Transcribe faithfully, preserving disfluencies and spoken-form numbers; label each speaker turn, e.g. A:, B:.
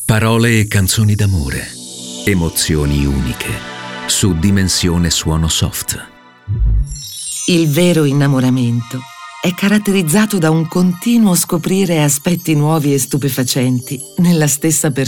A: Parole e canzoni d'amore, emozioni uniche, su Dimensione Suono Soft.
B: Il vero innamoramento è caratterizzato da un continuo scoprire aspetti nuovi e stupefacenti nella stessa persona.